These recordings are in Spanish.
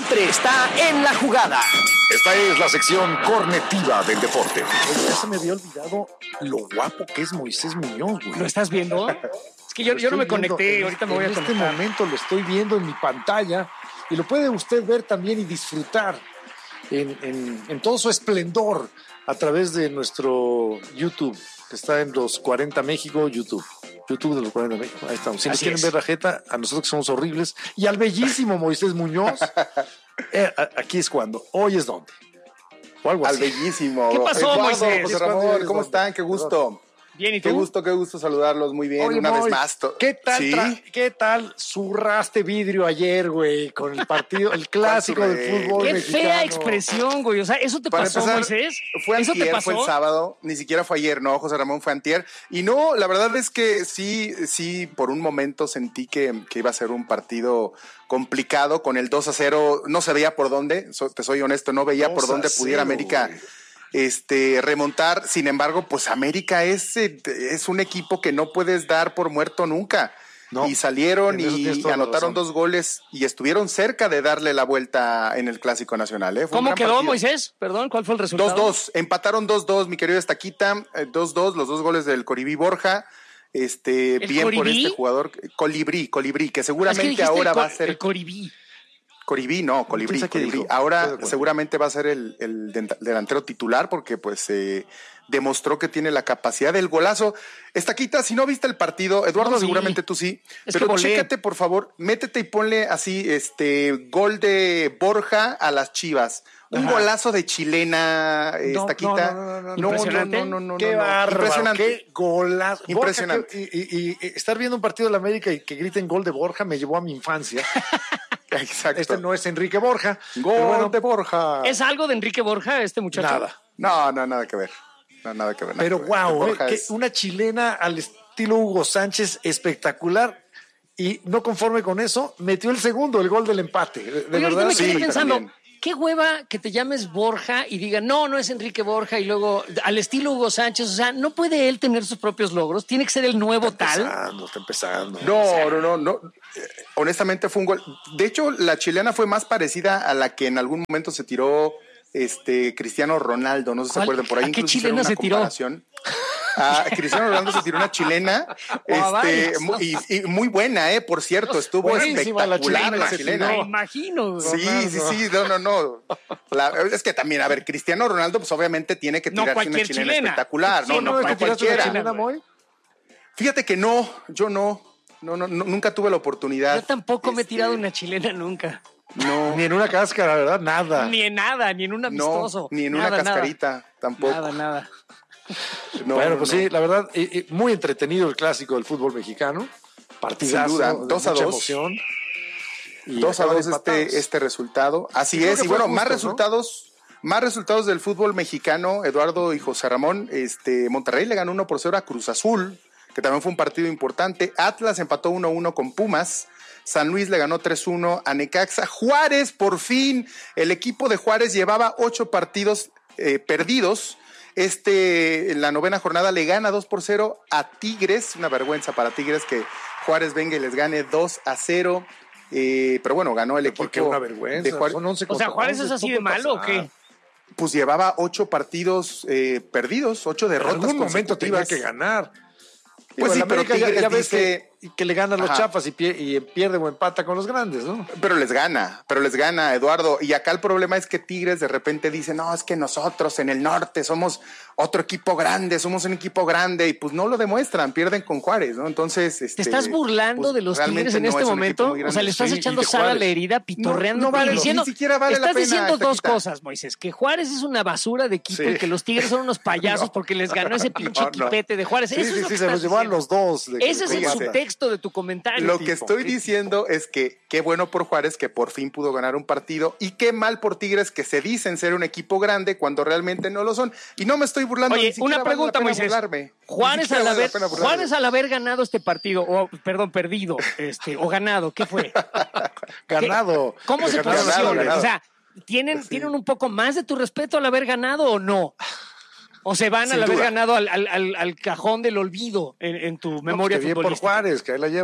siempre está en la jugada. Esta es la sección cornetiva del deporte. Oye, ya se me había olvidado lo guapo que es Moisés Muñoz, güey. ¿Lo estás viendo? Es que yo no me conecté, ahorita me voy a conectar. En este momento lo estoy viendo en mi pantalla y lo puede usted ver también y disfrutar en todo su esplendor a través de nuestro YouTube, que está en los 40 México, YouTube de los 40 México. Ahí estamos. Si nos quieren ver la jeta, a nosotros que somos horribles, y al bellísimo Moisés Muñoz, aquí es cuando, hoy es donde. O algo al así. Bellísimo. ¿Qué pasó, Eduardo, Moisés? José Ramón, ¿cómo están? Qué gusto. Bien, ¿y tú? Qué gusto saludarlos. Muy bien, Oye, una Moy, vez más. ¿Qué tal, ¿Sí? ¿Qué tal zurraste vidrio ayer, güey, con el partido, el clásico del fútbol Qué mexicano? fea expresión, güey. O sea, ¿eso te Para pasó, empezar, Moisés? fue ¿Eso te antier, pasó? fue el sábado, ni siquiera fue ayer, no, José Ramón, fue antier. Y no, la verdad es que sí, por un momento sentí que iba a ser un partido complicado con el 2-0, no se veía por dónde, te soy honesto, no veía por dónde pudiera América remontar. Sin embargo, pues América es un equipo que no puedes dar por muerto nunca. No, y salieron y anotaron 2 goles y estuvieron cerca de darle la vuelta en el Clásico Nacional. ¿Cómo quedó, Moisés? Perdón, ¿cuál fue el resultado? 2-2, empataron 2-2, mi querido Estaquita, 2-2, los 2 goles del Colibrí Borja. Bien Colibrí? por este jugador, Colibrí, que seguramente ahora va a ser el Colibrí. Colibrí. Ahora seguramente va a ser el delantero titular porque pues demostró que tiene la capacidad del golazo. Estaquita, si no viste el partido, Eduardo, no, seguramente tú sí, pero chécate por favor, métete y ponle así gol de Borja a las Chivas. Un golazo de chilena, Estaquita. No. Qué bárbaro, impresionante. Qué golazo. Impresionante. Borja, y estar viendo un partido de la América y que griten gol de Borja me llevó a mi infancia. Exacto. Este no es Enrique Borja. Gol de Borja. ¿Es algo de Enrique Borja, este muchacho? Nada. No, nada que ver. Nada que ver. Pero wow, una chilena al estilo Hugo Sánchez espectacular. Y no conforme con eso, metió el segundo, el gol del empate. De Oye, verdad, me quedé pensando, también. qué hueva que te llames Borja y digan, no es Enrique Borja, y luego al estilo Hugo Sánchez. O sea, no puede él tener sus propios logros, tiene que ser el nuevo Está empezando. No. Honestamente fue un gol. De hecho, la chilena fue más parecida a la que en algún momento se tiró Cristiano Ronaldo. No sé si se acuerdan por ahí. ¿A qué Incluso chilena una se tiró? comparación. Cristiano Ronaldo se tiró una chilena y muy buena, por cierto, estuvo espectacular la chilena. Me imagino. Sí, no. Es que también, a ver, Cristiano Ronaldo pues obviamente tiene que tirarse una chilena espectacular. No cualquiera. Chilena, Moy? Fíjate que yo no, nunca tuve la oportunidad. Yo tampoco me he tirado una chilena nunca. No. Ni en una cáscara, ¿verdad? Nada. Ni en un amistoso. No, ni en una cascarita, tampoco. Nada. Bueno, pues sí, la verdad, muy entretenido el clásico del fútbol mexicano. Partidazo, sin duda, 2-2. Emoción. 2-2 este resultado. Así es, y bueno, justo, más resultados del fútbol mexicano, Eduardo y José Ramón. Monterrey le ganó 1-0 a Cruz Azul, que también fue un partido importante. Atlas empató 1-1 con Pumas. San Luis le ganó 3-1 a Necaxa. Juárez, por fin, el equipo de Juárez llevaba 8 partidos perdidos. En la 9ª jornada le gana 2-0 a Tigres. Una vergüenza para Tigres que Juárez venga y les gane 2-0. Pero bueno, ganó el equipo. Porque una vergüenza. De Juárez. O sea, ¿Juárez es así de malo o qué? Pues llevaba 8 partidos perdidos, 8 derrotas. En algún momento tenía que ganar. Pues sí, pero Tigres ya ves dice que le ganan los chafas y pierde o empata con los grandes, ¿no? Pero les gana, Eduardo. Y acá el problema es que Tigres de repente dice, no, es que nosotros en el norte somos otro equipo grande, somos un equipo grande, y pues no lo demuestran, pierden con Juárez, ¿no? Entonces, ¿te estás burlando pues, de los Tigres en este momento? O sea, le estás echando sal a la herida, pitorreando, vale, diciendo, ni siquiera vale la estás pena, diciendo dos cosas, Moisés, que Juárez es una basura de equipo y que los Tigres son unos payasos porque les ganó ese pinche equipete de Juárez. Sí, se los llevaban los dos. Ese es el subtexto de tu comentario. Lo que estoy diciendo es que qué bueno por Juárez que por fin pudo ganar un partido, y qué mal por Tigres que se dicen ser un equipo grande cuando realmente no lo son. Y no me estoy burlando. Oye, una pregunta, Moisés. Juárez al haber ganado este partido, perdido, o ganado, ¿qué fue? Ganado. ¿Cómo se posiciona? O sea, ¿tienen un poco más de tu respeto al haber ganado o no? ¿O se van al haber ganado al cajón del olvido en tu memoria futbolística? Bien por Juárez, que ahí la lleva.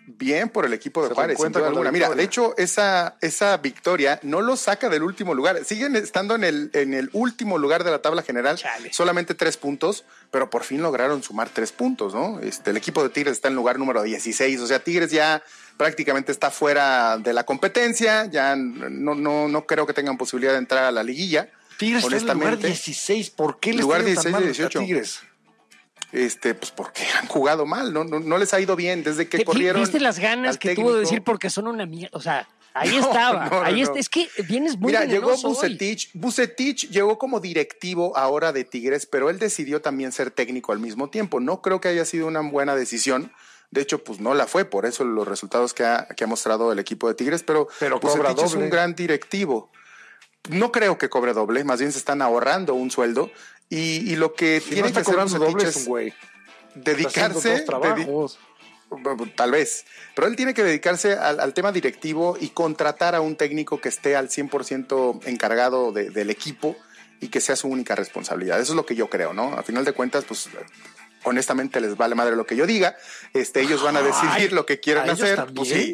bien por el equipo de Juárez, sin duda alguna. Mira, de hecho, esa victoria no lo saca del último lugar. Siguen estando en el último lugar de la tabla general, solamente 3 puntos, pero por fin lograron sumar 3 puntos, ¿no? El equipo de Tigres está en lugar número 16, o sea, Tigres ya prácticamente está fuera de la competencia, ya no creo que tengan posibilidad de entrar a la liguilla. Tigres está en lugar 16, ¿por qué les lugar tienen 16 tan mal 18. a Tigres? Pues porque han jugado mal, no les ha ido bien desde que corrieron. ¿Viste las ganas que tuvo de decir porque son una mierda? O sea, ahí estaba. Es que vienes muy venenoso. Mira, llegó Vucetich llegó como directivo ahora de Tigres, pero él decidió también ser técnico al mismo tiempo. No creo que haya sido una buena decisión. De hecho, pues no la fue, por eso los resultados que ha mostrado el equipo de Tigres, pero Vucetich es un gran directivo. No creo que cobre doble, más bien se están ahorrando un sueldo. Y lo que tiene que hacer Vucetich es dedicarse, tal vez, pero él tiene que dedicarse al tema directivo y contratar a un técnico que esté al 100% encargado del equipo y que sea su única responsabilidad. Eso es lo que yo creo, ¿no? A final de cuentas, pues honestamente les vale madre lo que yo diga. Ellos van a decidir lo que quieren hacer. Pues sí.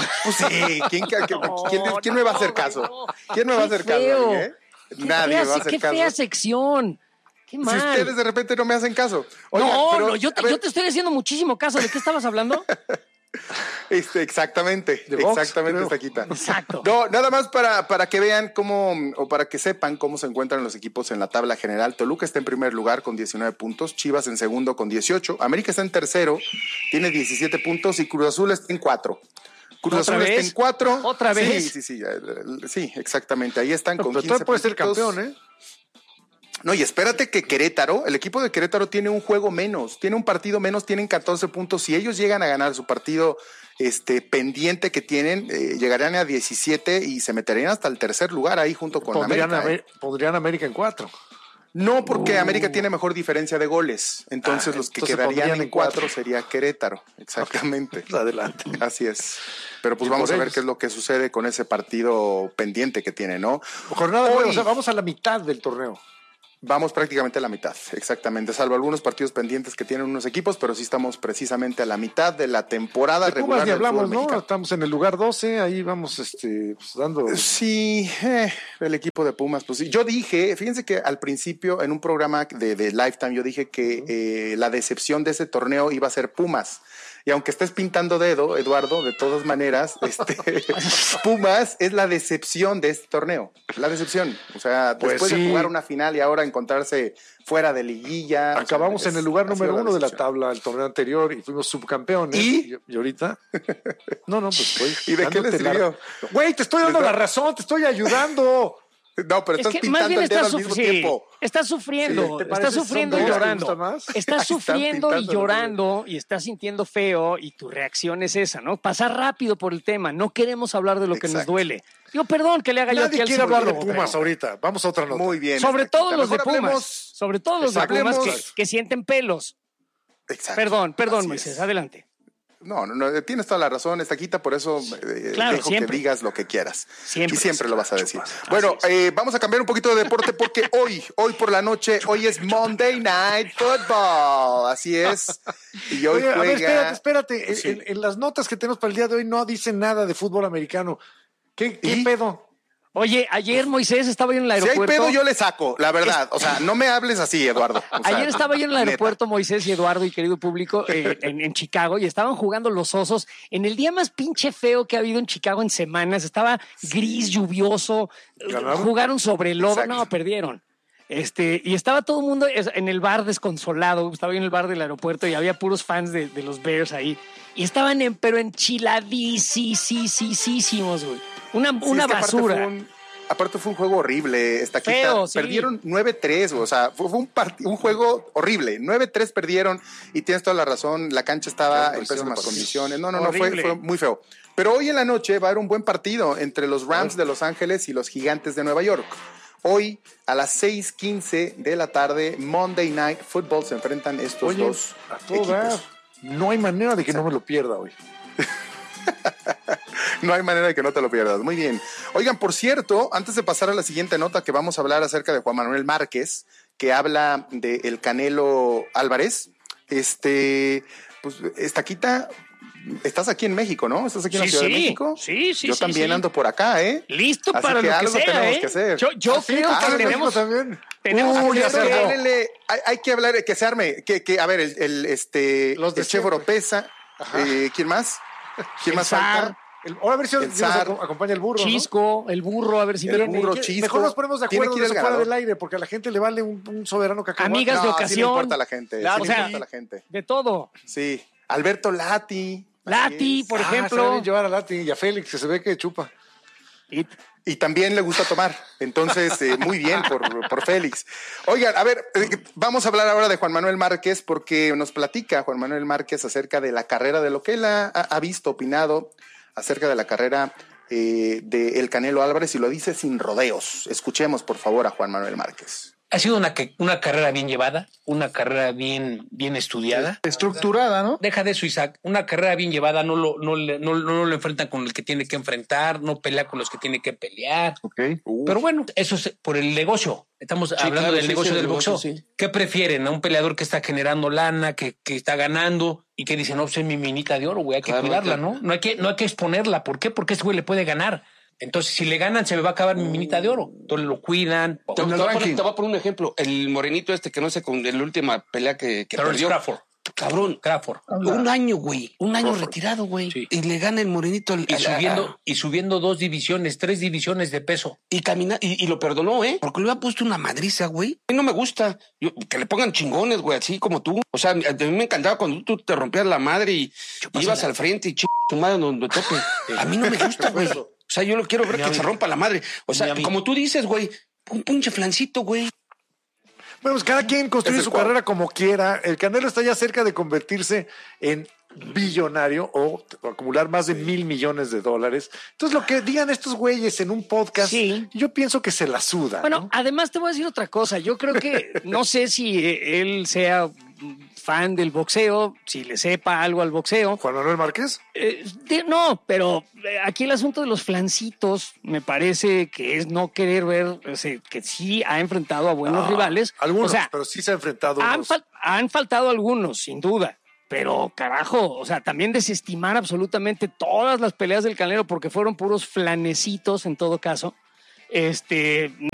¿Quién me va a hacer caso? ¿Quién me va a hacer caso? Nadie me va a hacer caso. ¡Qué fea sección! ¡Qué mal! Si ustedes de repente no me hacen caso. Oigan, yo te estoy haciendo muchísimo caso. ¿De qué estabas hablando? Exactamente, Taquita. Exacto. No, nada más para que vean o para que sepan cómo se encuentran los equipos en la tabla general. Toluca está en primer lugar con 19 puntos, Chivas en segundo con 18, América está en tercero, tiene 17 puntos y Cruz Azul está en 4. Cruz Azul está en 4. ¿Otra vez? Sí, exactamente. Ahí están con 15 puntos. Puede ser campeón, ¿eh? No, y espérate que Querétaro, el equipo de Querétaro tiene un juego menos, tiene un partido menos, tienen 14 puntos. Si ellos llegan a ganar su partido pendiente que tienen, llegarían a 17 y se meterían hasta el tercer lugar ahí junto con América. Podrían América en 4. No, porque América tiene mejor diferencia de goles. Entonces los que quedarían en 4 sería Querétaro. Exactamente. Adelante. Así es. Pero pues vamos a ver qué es lo que sucede con ese partido pendiente que tiene, ¿no? Vamos a la mitad del torneo. Vamos prácticamente a la mitad, exactamente, salvo algunos partidos pendientes que tienen unos equipos, pero sí estamos precisamente a la mitad de la temporada regular del fútbol mexicano. Estamos en el lugar 12, ahí vamos dando... Sí, el equipo de Pumas, pues sí. Yo dije, fíjense que al principio en un programa de Lifetime yo dije que la decepción de ese torneo iba a ser Pumas. Y aunque estés pintando dedo, Eduardo, de todas maneras, Pumas es la decepción de este torneo. La decepción. O sea, después de jugar una final y ahora encontrarse fuera de liguilla. Acabamos en el lugar número 1 de la tabla el torneo anterior y fuimos subcampeones. ¿Y ahorita? No, pues ¿y de qué le sirvió? Güey, te estoy dando la razón, te estoy ayudando. No, pero estás pintando el dedo al mismo tiempo. Estás sufriendo, estás sufriendo y llorando. Estás sufriendo y llorando y estás sintiendo feo y tu reacción es esa, ¿no? Pasar rápido por el tema. No queremos hablar de lo que nos duele. Digo, perdón que le haga yo aquí al quiere hablar de Pumas ahorita. Vamos a otra nota. Muy bien. Sobre todo los de Pumas. Sobre todo los de Pumas que sienten pelos. Exacto. Perdón, Moisés, adelante. No, tienes toda la razón, Estaquita, por eso dejo que digas lo que quieras. Siempre lo vas a decir. Bueno, vamos a cambiar un poquito de deporte porque hoy por la noche, hoy es Monday Night Football. Así es. Y hoy juega... A ver, espérate. Sí. En las notas que tenemos para el día de hoy no dicen nada de fútbol americano. ¿Qué pedo? Oye, ayer Moisés estaba yo en el aeropuerto. Si hay pedo, yo le saco, la verdad. O sea, no me hables así, Eduardo. Ayer estaba yo en el aeropuerto, Moisés y Eduardo y querido público, en Chicago, y estaban jugando los Osos en el día más pinche feo que ha habido en Chicago en semanas. Estaba gris, lluvioso, jugaron sobre el lodo. Exacto. No, perdieron. Y estaba todo el mundo en el bar desconsolado. Estaba yo en el bar del aeropuerto y había puros fans de los Bears ahí. Y estaban pero enchiladísimos, güey. Una basura. Aparte fue un juego horrible. Feo, sí. Perdieron 9-3, o sea, fue un juego horrible. 9-3 perdieron y tienes toda la razón. La cancha estaba en pésimas condiciones. No, fue muy feo. Pero hoy en la noche va a haber un buen partido entre los Rams de Los Ángeles y los Gigantes de Nueva York. Hoy a las 6:15 de la tarde, Monday Night Football, se enfrentan estos dos equipos. No hay manera de que no me lo pierda hoy. No hay manera de que no te lo pierdas. Muy bien. Oigan, por cierto, antes de pasar a la siguiente nota, que vamos a hablar acerca de Juan Manuel Márquez, que habla de el Canelo Álvarez, pues Estaquita, estás aquí en México, ¿no? ¿Estás aquí en la Ciudad de México? Sí. Yo también ando por acá, ¿eh? Listo así para que lo que algo sea, tenemos que hacer. Yo creo que tenemos también. Hay que hablar, que se arme, a ver, el Chef Oropesa, ¿quién más? ¿Quién más falta? A ver si nos acompaña el burro. Chisco, ¿no? El burro, a ver si viene. Chisco. Mejor nos ponemos de acuerdo desde fuera del aire, porque a la gente le vale un soberano cacahuate. Amigas de ocasión. Sí le importa a la gente. De todo. Sí. Alberto Lati. Por ejemplo. Se llevar a Lati y a Félix, que se ve que chupa. Y también le gusta tomar. Entonces, muy bien por Félix. Oigan, a ver, vamos a hablar ahora de Juan Manuel Márquez, porque nos platica Juan Manuel Márquez acerca de la carrera, de lo que él ha visto, opinado acerca de la carrera de El Canelo Álvarez, y lo dice sin rodeos. Escuchemos, por favor, a Juan Manuel Márquez. Ha sido una carrera bien llevada, una carrera bien estudiada. Estructurada, ¿no? Deja de eso, Isaac. Una carrera bien llevada, no lo enfrentan con el que tiene que enfrentar, no pelea con los que tiene que pelear. Okay. Pero bueno, eso es por el negocio. Estamos hablando del negocio del boxeo. Sí. ¿Qué prefieren? ¿A un peleador que está generando lana, que está ganando y que dice, no, pues es mi minita de oro, güey, hay que cuidarla, ¿no? No hay que exponerla. ¿Por qué? Porque ese güey le puede ganar. Entonces, si le ganan, se me va a acabar mi minita de oro. Entonces lo cuidan. Te voy a poner un ejemplo. El morenito que no sé, con la última pelea que perdió. Crawford. Cabrón. Crawford. Un año, güey. Un año retirado, güey. Sí. Y le gana el morenito. Y subiendo 2 divisiones, 3 divisiones de peso. Y camina, y lo perdonó, porque le había puesto una madriza, güey. A mí no me gusta. Que le pongan chingones, güey, así como tú. O sea, a mí me encantaba cuando tú te rompías la madre y ibas al frente y tu madre donde tope. A mí no me gusta, güey. O sea, yo lo quiero ver que se rompa la madre. O sea, como tú dices, güey, un pinche flancito, güey. Bueno, pues cada quien construye su carrera como quiera. El Canelo está ya cerca de convertirse en billonario o acumular más de $1,000 millones. Entonces, lo que digan estos güeyes en un podcast, yo pienso que se la suda. Bueno, ¿no? además te voy a decir otra cosa. Yo creo que no sé si él sea fan del boxeo, si le sepa algo al boxeo. ¿Juan Manuel Márquez? No, pero aquí el asunto de los flancitos me parece que es no querer ver, que sí ha enfrentado a buenos rivales. Algunos, o sea, pero sí se ha enfrentado. Han faltado algunos, sin duda. Pero carajo, o sea, también desestimar absolutamente todas las peleas del Canelo porque fueron puros flanecitos en todo caso. Me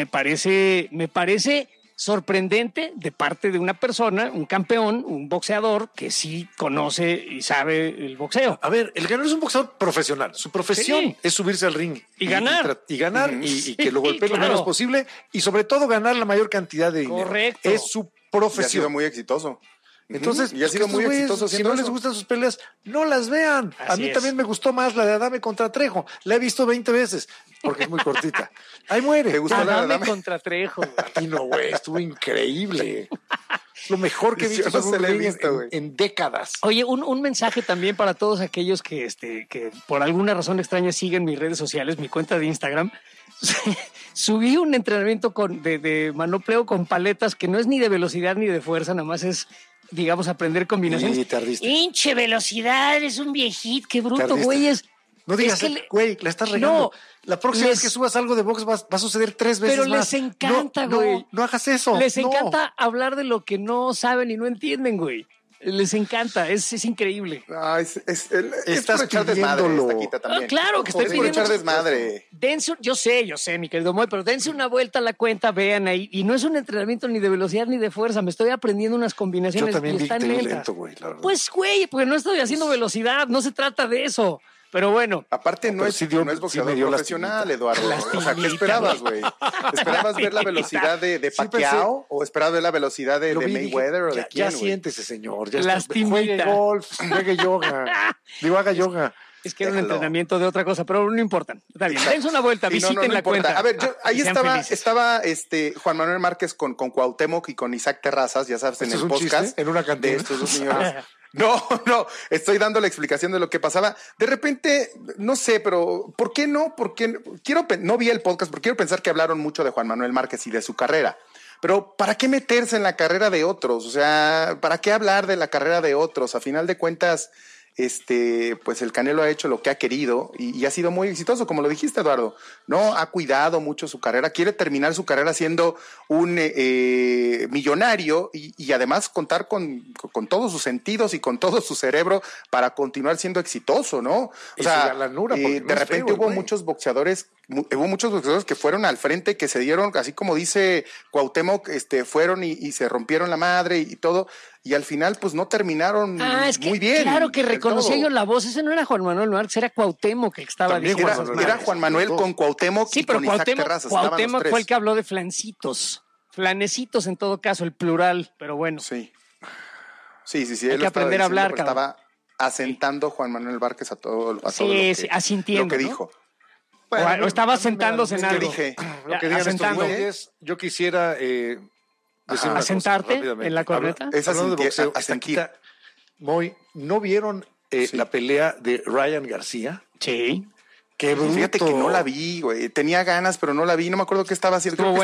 parece sorprendente de parte de una persona, un campeón, un boxeador que sí conoce y sabe el boxeo. A ver, el Canelo es un boxeador profesional. Su profesión es subirse al ring y ganar. Y que lo golpee lo menos posible y sobre todo ganar la mayor cantidad de dinero. Correcto. Es su profesión. Y ha sido muy exitoso. Entonces, y ha sido muy exitoso. Si no les gustan sus peleas, no las vean. A mí también me gustó más la de Adame contra Trejo. La he visto 20 veces porque es muy cortita. Ahí muere. ¿Te gustó Adame contra Trejo? A ti no, güey. Estuvo increíble. Lo mejor que he visto, en décadas. Oye, un mensaje también para todos aquellos que por alguna razón extraña siguen mis redes sociales, mi cuenta de Instagram. Subí un entrenamiento de manopleo con paletas que no es ni de velocidad ni de fuerza, nada más es, digamos, aprender combinaciones. Hinche velocidad, es un viejito, qué bruto, güey. No digas, güey, la estás regando. No, la próxima vez que subas algo de box va a suceder 3 veces pero más. Pero les encanta, güey. No hagas eso. Les encanta hablar de lo que no saben y no entienden, güey. Les encanta, es increíble. Estás echar desmadre también. Claro que estoy pidiendo. Es por echar desmadre. Yo sé, mi querido Moy, pero dense una vuelta a la cuenta, vean ahí. Y no es un entrenamiento ni de velocidad ni de fuerza. Me estoy aprendiendo unas combinaciones. Yo también y están lento, güey, la verdad. Pues, güey, porque no estoy haciendo velocidad. No se trata de eso. Pero bueno. Aparte no es boxeador profesional, Eduardo. O sea, ¿qué esperabas, güey? ¿Esperabas ver la velocidad de Pacquiao o esperabas ver la velocidad de Mayweather o de quién, Ya siéntese, señor. Ya juegue golf, juegue yoga. Haga yoga. Es que era un entrenamiento de otra cosa, pero no importa. Está bien, dense una vuelta, visiten la cuenta. A ver, ahí estaba Juan Manuel Márquez con Cuauhtémoc y con Isaac Terrazas, ya sabes, en el podcast. En una cantina. De estos dos señores. No, estoy dando la explicación de lo que pasaba. De repente, no sé, pero ¿por qué no? No vi el podcast, porque quiero pensar que hablaron mucho de Juan Manuel Márquez y de su carrera. Pero ¿para qué meterse en la carrera de otros? O sea, ¿para qué hablar de la carrera de otros? A final de cuentas, pues el Canelo ha hecho lo que ha querido y ha sido muy exitoso, como lo dijiste, Eduardo, ¿no? Ha cuidado mucho su carrera, quiere terminar su carrera siendo un millonario y además contar con todos sus sentidos y con todo su cerebro para continuar siendo exitoso, ¿no? O sea, de repente hubo muchos boxeadores que fueron al frente, que se dieron, así como dice Cuauhtémoc, fueron y se rompieron la madre y todo, y al final pues no terminaron muy bien. Claro que reconocí yo la voz, ese no era Juan Manuel Márquez, era Cuauhtémoc que estaba diciendo. Era Juan Manuel con Cuauhtémoc y con Isaac Terrazas. Cuauhtémoc fue el que habló de flancitos en todo caso, el plural, pero bueno. Sí. Hay que aprender a hablar, estaba asentando Juan Manuel Márquez a todo lo que dijo. Bueno, o estaba sentándose en algo. Lo que digan estos güeyes, yo quisiera decir ¿asentarte en la corneta? Hablando de boxeo, Moy, ¿no vieron la pelea de Ryan García? Sí. Qué bruto. Fíjate que no la vi, güey. Tenía ganas, pero no la vi. No me acuerdo qué estaba haciendo. Creo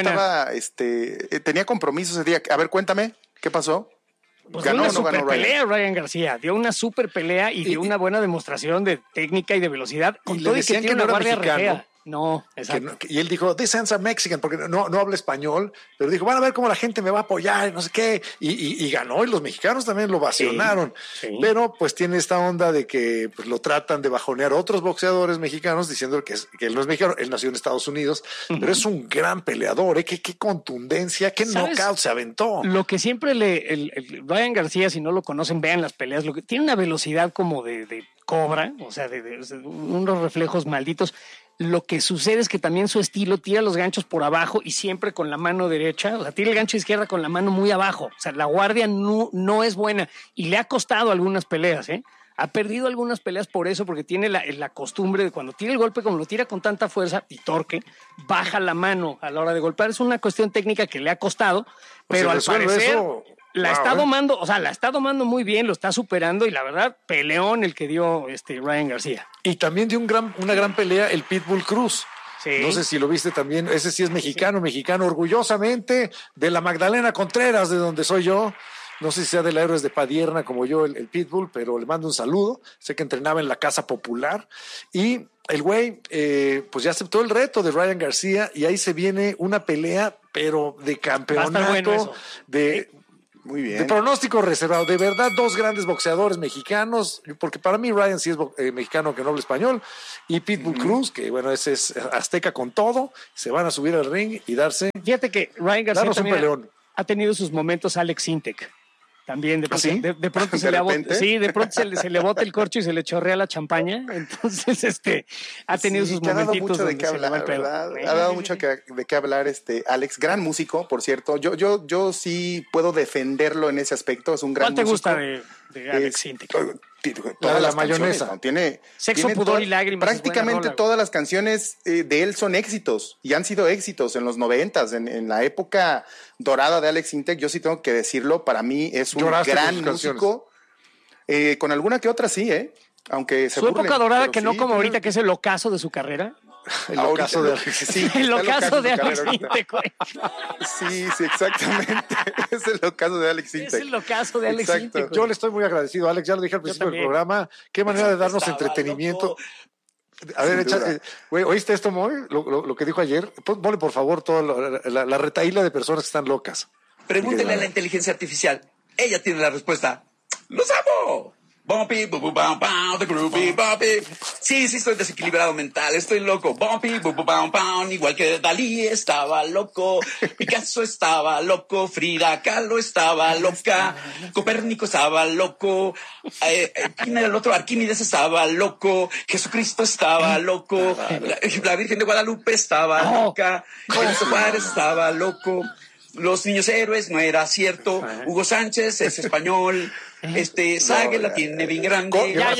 que tenía compromisos ese día. A ver, cuéntame, ¿qué pasó? Pues dio una super pelea Ryan García, dio una super pelea y dio una buena demostración de técnica y de velocidad. Con todo y que tiene una guardia regea. No, exacto. Y él dijo, this ends a Mexican, porque no habla español, pero dijo, van a ver cómo la gente me va a apoyar, no sé qué, y ganó, y los mexicanos también lo vacionaron. Sí. Pero pues tiene esta onda de que pues, lo tratan de bajonear otros boxeadores mexicanos, diciendo que él no es mexicano, él nació en Estados Unidos, pero es un gran peleador, qué contundencia, qué knockout se aventó. Lo que siempre el Ryan García, si no lo conocen, vean las peleas, tiene una velocidad como de cobra, o sea, de unos reflejos malditos. Lo que sucede es que también su estilo tira los ganchos por abajo y siempre con la mano derecha, o sea, tira el gancho izquierda con la mano muy abajo. O sea, la guardia no es buena y le ha costado algunas peleas, ¿eh? Ha perdido algunas peleas por eso, porque tiene la costumbre de cuando tira el golpe, como lo tira con tanta fuerza y torque, baja la mano a la hora de golpear. Es una cuestión técnica que le ha costado, pero al parecer está domando, o sea, la está domando muy bien, lo está superando y la verdad, peleón el que dio Ryan García. Y también dio una gran pelea el Pitbull Cruz. Sí. No sé si lo viste también, ese sí es mexicano, orgullosamente de la Magdalena Contreras, de donde soy yo. No sé si sea de la Héroes de Padierna como yo, el Pitbull, pero le mando un saludo. Sé que entrenaba en la Casa Popular. Y el güey, pues ya aceptó el reto de Ryan García y ahí se viene una pelea, pero de campeonato, muy bien. De pronóstico reservado. De verdad, dos grandes boxeadores mexicanos, porque para mí Ryan sí es mexicano que no habla español, y Pitbull Cruz, que bueno, ese es azteca con todo, se van a subir al ring y darse. Fíjate que Ryan García también ha tenido sus momentos Alex Sintek. También de pronto se le bota el corcho y se le chorrea la champaña. Entonces, ha tenido sus momentitos donde se le va el pedo. Ha dado mucho de qué hablar Alex, gran músico, por cierto. Yo sí puedo defenderlo en ese aspecto. Es un gran músico. ¿Cuál te gusta de Alex Sintek? Toda la mayonesa. ¿No? Tiene Pudor y Lágrimas. Prácticamente todas las canciones de él son éxitos y han sido éxitos en los 90s, en la época dorada de Alex Sintek. Yo sí tengo que decirlo, para mí es un gran músico. Con alguna que otra sí, aunque se su época dorada, que no como ahorita, que es el ocaso de su carrera. El ocaso de Alex Sintek. El ocaso de Alex Sintek. Sí, exactamente. Es el ocaso de Alex Sintek. Es el ocaso de Alex Sintek. Yo le estoy muy agradecido, Alex. Ya lo dije al principio del programa. Qué manera de darnos entretenimiento. Loco. A ver, güey, ¿oíste esto, Moy? Lo que dijo ayer. Ponle, por favor, toda la retaíla de personas que están locas. Pregúntele a la inteligencia artificial. Ella tiene la respuesta. ¡Los amo! Bumpy, bu bu bam bam, the groovy bumpy. Sí, estoy desequilibrado mental, estoy loco. Bumpy, bu bu bam bam, igual que Dalí estaba loco, Picasso estaba loco, Frida Kahlo estaba loca, Copérnico estaba loco, ¿quién era el otro? Arquímedes estaba loco, Jesucristo estaba loco, la Virgen de Guadalupe estaba loca, Benito Juárez estaba loco, los niños héroes no era cierto, Hugo Sánchez es español. Sague la tiene bien grande. Ya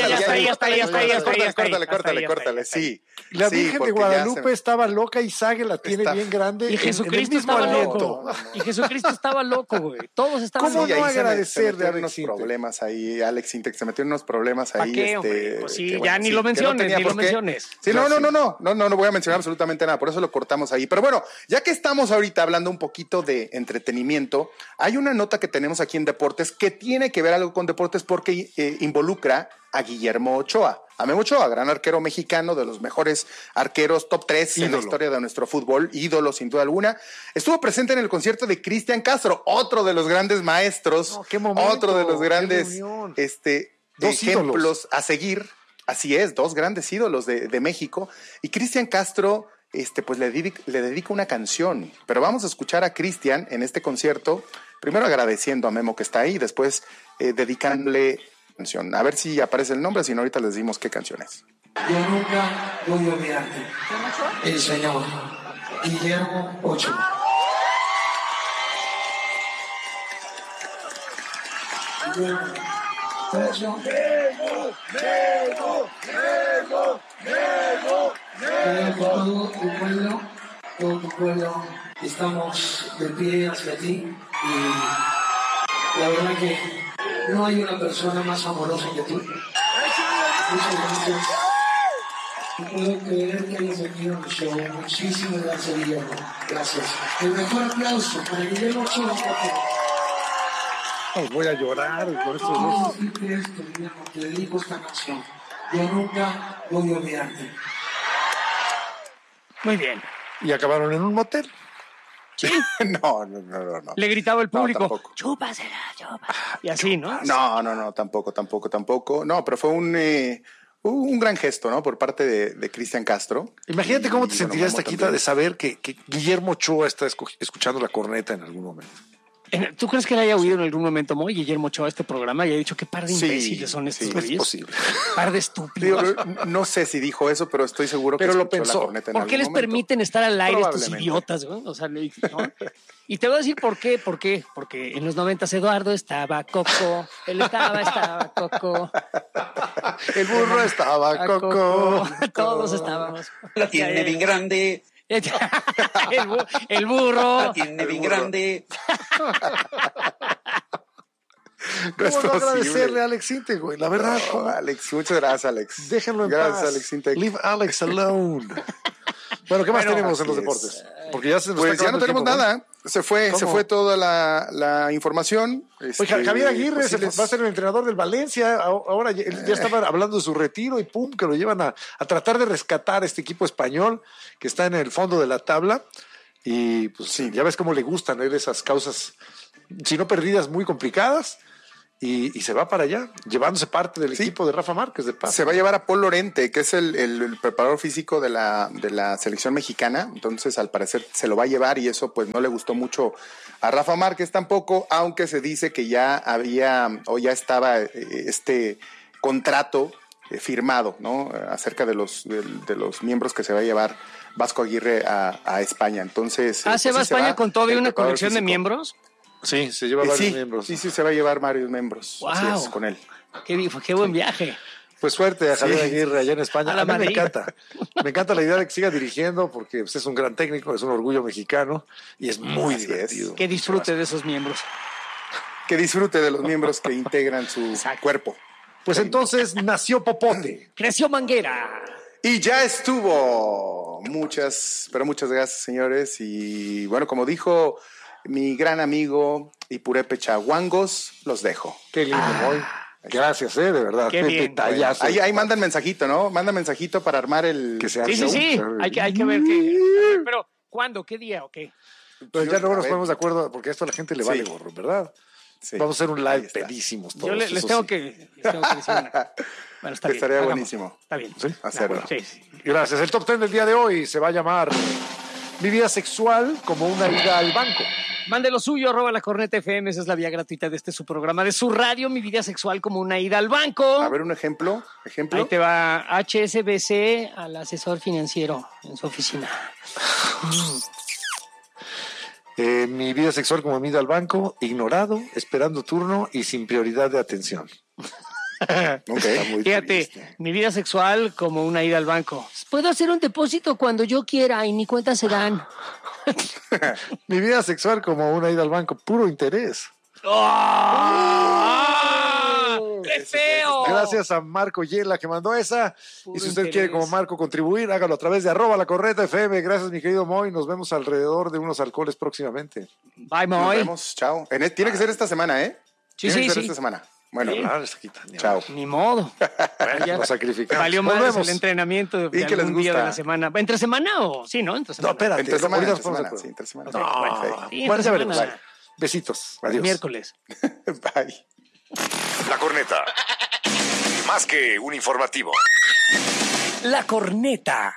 está ahí. Córtale, sí. La Virgen de Guadalupe estaba loca y Sague la tiene bien grande. Y Jesucristo estaba loco. Y Jesucristo estaba loco, güey. Todos estaban locos. ¿Cómo no agradecer de unos problemas ahí, Alex Sintek? Se metió en unos problemas ahí. ¿Qué, pues sí, ya ni lo menciones, ni lo menciones. Sí, no voy a mencionar absolutamente nada. Por eso lo cortamos ahí. Pero bueno, ya que estamos ahorita hablando un poquito de entretenimiento, hay una nota que tenemos aquí en Deportes que tiene que ver algo Hago con Deportes porque involucra a Guillermo Ochoa. A Memo Ochoa, gran arquero mexicano, de los mejores arqueros, top 3 en la historia de nuestro fútbol, ídolo sin duda alguna. Estuvo presente en el concierto de Cristian Castro, otro de los grandes maestros, otro de los grandes ejemplos a seguir. Así es, 2 grandes ídolos de México. Y Cristian Castro pues le dedica una canción. Pero vamos a escuchar a Cristian en este concierto, primero agradeciendo a Memo que está ahí, después dedicándole canción. A ver si aparece el nombre, si no ahorita les decimos qué canción es. Yo nunca voy a olvidarte. El señor Guillermo Ochoa. Todo tu pueblo, estamos de pie hacia ti y la verdad que no hay una persona más amorosa que tú. Muchas gracias. No puedo creer que hayas venido a mi show. Muchísimas gracias, Guillermo. Gracias. El mejor aplauso para Guillermo Ochoa. Voy a llorar con estos dos. Guillermo, te dedico esta canción. Yo nunca voy a olvidarte. Muy bien. ¿Y acabaron en un motel? Sí. No. Le gritaba el público, no, chúpasela. Y así, ¿no? No, tampoco. No, pero fue un gran gesto, ¿no? Por parte de Cristian Castro. Imagínate cómo te sentirías, Taquita, de saber que Guillermo Ochoa está escuchando la corneta en algún momento. ¿Tú crees que le haya oído en algún momento Moy Guillermo Ochoa este programa y haya dicho qué par de imbéciles son estos güeyes? Es posible. Par de estúpidos. No sé si dijo eso, pero estoy seguro que lo pensó. La corneta en ¿Por qué les permiten estar al aire estos idiotas, güey? O sea, ¿no? Y te voy a decir por qué. Porque en los 90s Eduardo estaba coco, él estaba coco. El burro estaba coco. Todos estábamos. La tiene bien grande. El burro. La tiene bien grande. ¿Cómo no agradecerle a Alex Intec, güey? La verdad. Alex, muchas gracias, Alex. Déjenlo en gracias, paz. Alex Intec. Leave Alex alone. Bueno, ¿qué más tenemos en los deportes? Porque ya ya no tenemos nada. Se fue toda la información. Javier Aguirre va a ser el entrenador del Valencia. Ahora ya estaban hablando de su retiro y pum, que lo llevan a tratar de rescatar este equipo español que está en el fondo de la tabla. Y pues sí, ya ves cómo le gustan esas causas, si no perdidas, muy complicadas. Y se va para allá, llevándose parte del equipo de Rafa Márquez de Paz. Se va a llevar a Paul Lorente, que es el preparador físico de la selección mexicana. Entonces, al parecer, se lo va a llevar y eso pues no le gustó mucho a Rafa Márquez tampoco, aunque se dice que ya ya estaba este contrato firmado, ¿no? Acerca de los miembros que se va a llevar Vasco Aguirre a España. Entonces, ¿se va a España con todo y una colección de miembros? Sí, se lleva varios miembros. Sí, se va a llevar varios miembros. Wow. Así es, con él. Qué buen viaje. Pues suerte a Javier Aguirre allá en España. A mí me encanta. Me encanta la idea de que siga dirigiendo porque pues, es un gran técnico, es un orgullo mexicano y es muy divertido. Que disfrute de esos miembros. Que disfrute de los miembros que integran su cuerpo. Pues entonces nació Popote. Creció Manguera. Y ya estuvo. Muchas gracias, señores. Y bueno, como dijo mi gran amigo y purépecha Guangos, los dejo. Qué lindo, Moy. Gracias, de verdad. Qué bien. Ahí mandan mensajito, ¿no? Mandan mensajito para armar el... Que sea sí. Hay que ver pero, ¿cuándo? ¿Qué día o qué? Pues ya luego nos ponemos de acuerdo, porque esto a la gente le vale gorro, ¿verdad? Sí. Vamos a hacer un live pedísimos todos. Yo les tengo que decir una... Bueno, está bien. Estaría buenísimo. Está bien. ¿Sí? Hacerlo. Sí. Gracias. El top 10 del día de hoy se va a llamar Mi vida sexual como una ida al banco. Mande lo suyo, @lacornetafm, esa es la vía gratuita de su programa, de su radio, Mi vida sexual como una ida al banco. A ver, un ejemplo. Ahí te va HSBC al asesor financiero en su oficina. Mi vida sexual como una ida al banco, ignorado, esperando turno y sin prioridad de atención. Fíjate, triste. Mi vida sexual como una ida al banco. Puedo hacer un depósito cuando yo quiera y ni cuentas se dan. Mi vida sexual como una ida al banco, puro interés. ¡Oh! ¡Qué feo! Gracias a Marco Yela que mandó esa. Puro y si usted quiere como Marco contribuir, hágalo a través de @lacornetafm. Gracias, mi querido Moy. Nos vemos alrededor de unos alcoholes próximamente. Bye, Moy. Nos vemos, chao. Tiene que ser esta semana, ¿eh? Sí. Esta semana. Bueno, chao. Ni modo. Ya lo sacrificamos. Valió más el entrenamiento de algún día de la semana. ¿Entre semana o...? Sí, ¿no? Entre semana. No, espérate. Entre semana. Bueno, ya veremos. Besitos. Adiós. Miércoles. Bye. La Corneta. Más que un informativo. La Corneta.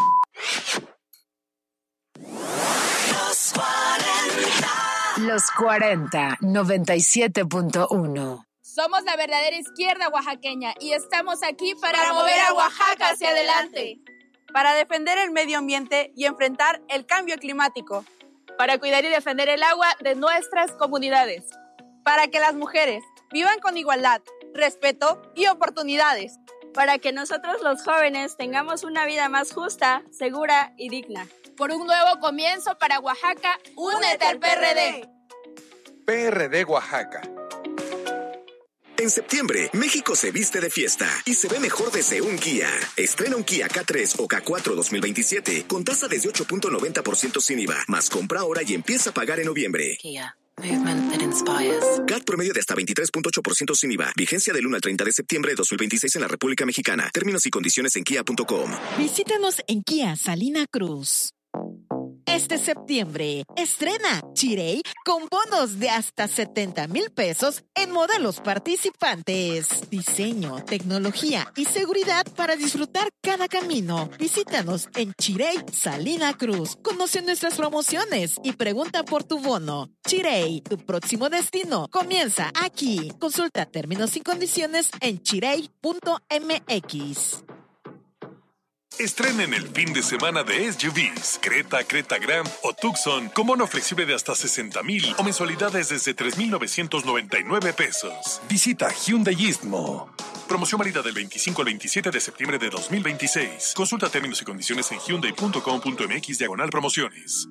Los 40, 97.1. Somos la verdadera izquierda oaxaqueña y estamos aquí para mover a Oaxaca hacia adelante. Para defender el medio ambiente y enfrentar el cambio climático. Para cuidar y defender el agua de nuestras comunidades. Para que las mujeres vivan con igualdad, respeto y oportunidades. Para que nosotros los jóvenes tengamos una vida más justa, segura y digna. Por un nuevo comienzo para Oaxaca, únete al PRD. PRD Oaxaca. En septiembre, México se viste de fiesta y se ve mejor desde un Kia. Estrena un Kia K3 o K4 2027 con tasa desde 8.90% sin IVA, más compra ahora y empieza a pagar en noviembre. Kia. Movement that inspires. CAT promedio de hasta 23.8% sin IVA. Vigencia del 1 al 30 de septiembre de 2026 en la República Mexicana. Términos y condiciones en kia.com. Visítanos en Kia Salina Cruz. Este septiembre, estrena Chirey con bonos de hasta 70,000 pesos en modelos participantes. Diseño, tecnología y seguridad para disfrutar cada camino. Visítanos en Chirey Salina Cruz. Conoce nuestras promociones y pregunta por tu bono. Chirey, tu próximo destino comienza aquí. Consulta términos y condiciones en chirey.mx. Estrenen el fin de semana de SUVs, Creta, Creta Grand o Tucson con bono flexible de hasta 60,000 o mensualidades desde 3,999 pesos. Visita Hyundai Istmo. Promoción válida del 25 al 27 de septiembre de 2026. Consulta términos y condiciones en hyundai.com.mx/promociones.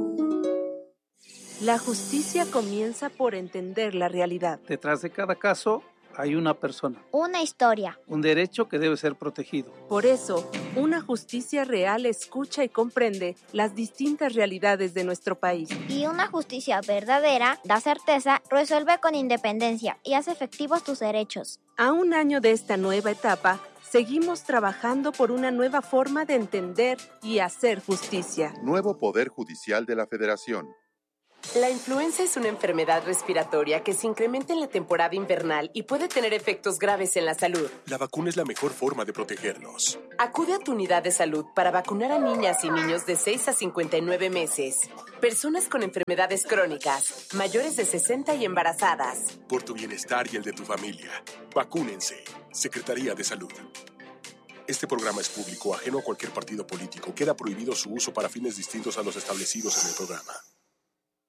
La justicia comienza por entender la realidad. Detrás de cada caso hay una persona. Una historia. Un derecho que debe ser protegido. Por eso, una justicia real escucha y comprende las distintas realidades de nuestro país. Y una justicia verdadera da certeza, resuelve con independencia y hace efectivos tus derechos. A un año de esta nueva etapa, seguimos trabajando por una nueva forma de entender y hacer justicia. Nuevo Poder Judicial de la Federación. La influenza es una enfermedad respiratoria que se incrementa en la temporada invernal y puede tener efectos graves en la salud. La vacuna es la mejor forma de protegernos. Acude a tu unidad de salud para vacunar a niñas y niños de 6 a 59 meses, personas con enfermedades crónicas, mayores de 60 y embarazadas. Por tu bienestar y el de tu familia, vacúnense. Secretaría de Salud. Este programa es público, ajeno a cualquier partido político. Queda prohibido su uso para fines distintos a los establecidos en el programa.